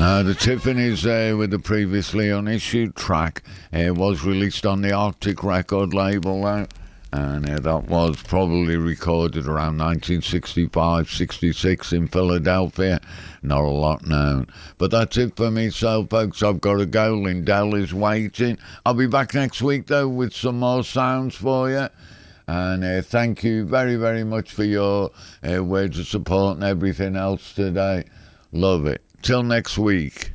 The Tiffany's with the previously unissued track was released on the Arctic record label and that was probably recorded around 1965-66 in Philadelphia. Not a lot known. But that's it for me, so folks, I've got to go. Lindell is waiting. I'll be back next week, though, with some more sounds for you. And thank you very, very much for your words of support and everything else today. Love it. Till next week.